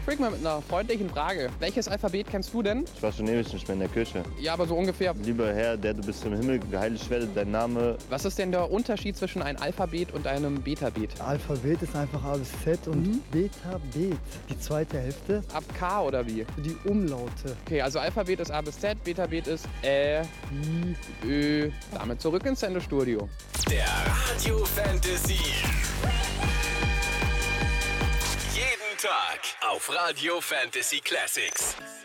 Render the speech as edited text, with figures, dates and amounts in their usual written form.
break mal mit einer freundlichen Frage. Welches Alphabet kennst du denn? Ich war schon ewig nicht mehr in der Kirche. Ja, aber so ungefähr. Lieber Herr, der du bist im Himmel, geheiligt werde dein Name. Was ist denn der Unterschied zwischen einem Alphabet und einem Betabet? Alphabet ist einfach A bis Z und Betabet, die zweite Hälfte, Ab K oder wie? die Umlaute. Okay, also Alphabet ist A bis Z, Betabet ist Ä, I, Ö. Damit zurück ins Sendestudio. Der Radio Fantasy. Jeden Tag auf Radio Fantasy Classics.